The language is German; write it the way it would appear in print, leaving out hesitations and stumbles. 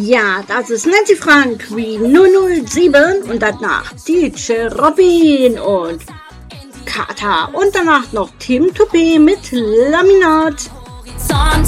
Ja, das ist Nancy Frank wie 007 und danach DJ Robin und Kata und danach noch Tim Toupé mit Laminat.